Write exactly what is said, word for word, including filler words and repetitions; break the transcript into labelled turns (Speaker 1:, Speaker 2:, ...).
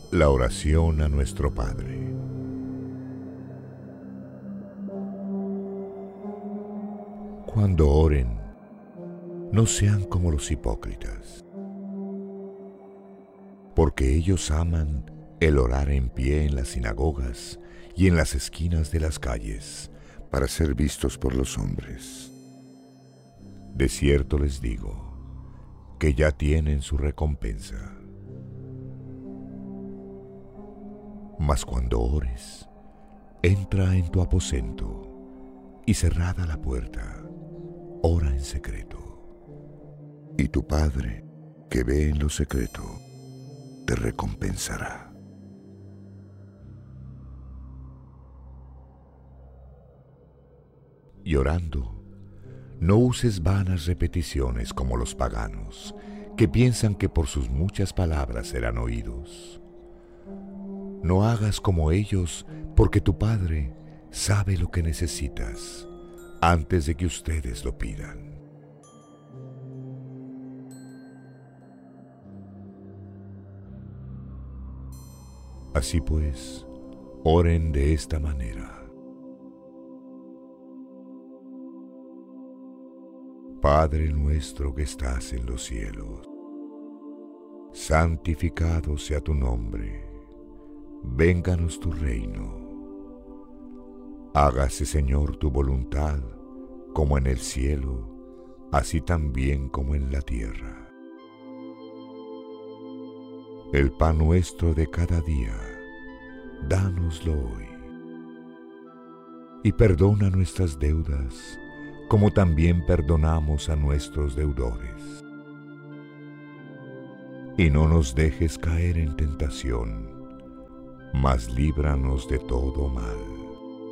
Speaker 1: La oración a nuestro Padre. Cuando oren, no sean como los hipócritas, porque ellos aman el orar en pie en las sinagogas y en las esquinas de las calles,
Speaker 2: para ser vistos por los hombres.
Speaker 1: De cierto les digo, que ya tienen su recompensa. Mas cuando ores, entra en tu aposento y cerrada la puerta, ora en secreto.
Speaker 2: Y tu Padre, que ve en lo secreto, te recompensará.
Speaker 1: Y orando, no uses vanas repeticiones como los paganos, que piensan que por sus muchas palabras serán oídos. No hagas como ellos, porque tu Padre sabe lo que necesitas antes de que ustedes lo pidan. Así pues, oren de esta manera. Padre nuestro que estás en los cielos, santificado sea tu nombre, vénganos tu reino. Hágase, Señor, tu voluntad, como en el cielo, así también como en la tierra. El pan nuestro de cada día, dánoslo hoy. Y perdona nuestras deudas, como también perdonamos a nuestros deudores. Y no nos dejes caer en tentación, mas líbranos de todo mal.